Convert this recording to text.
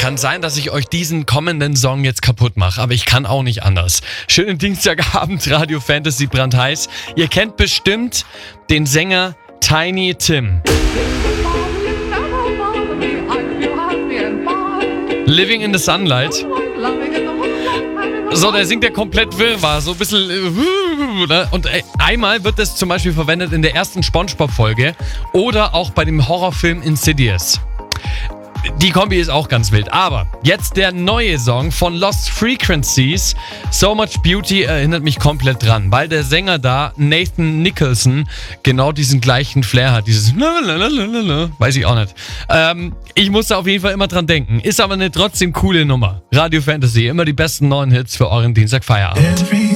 Kann sein, dass ich euch diesen kommenden Song jetzt kaputt mache, aber ich kann auch nicht anders. Schönen Dienstagabend, Radio Fantasy brandheiß. Ihr kennt bestimmt den Sänger Tiny Tim. Living in the Sunlight. So, der singt ja komplett wirrwarr, so ein bisschen. Und einmal wird das zum Beispiel verwendet in der ersten SpongeBob-Folge oder auch bei dem Horrorfilm Insidious. Die Kombi ist auch ganz wild. Aber jetzt der neue Song von Lost Frequencies. So Much Beauty erinnert mich komplett dran, weil der Sänger da, Nathan Nicholson, genau diesen gleichen Flair hat. Dieses weiß ich auch nicht. Ich musste auf jeden Fall immer dran denken. Ist aber eine trotzdem coole Nummer. Radio Fantasy, immer die besten neuen Hits für euren Dienstagfeierabend.